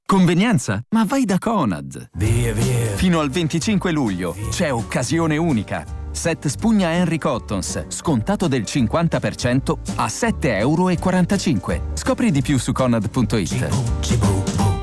Convenienza? Ma vai da Conad! Via, via. Fino al 25 luglio c'è occasione unica. Set spugna Henry Cottons, scontato del 50% a €7,45. Scopri di più su Conad.it.